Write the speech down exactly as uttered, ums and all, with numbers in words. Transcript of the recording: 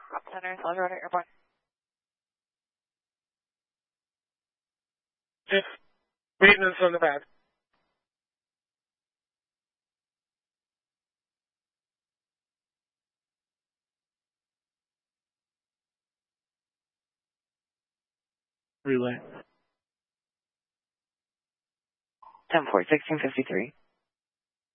Center, Colorado Airport. Just maintenance on the pad. Relay. ten four, sixteen fifty-three.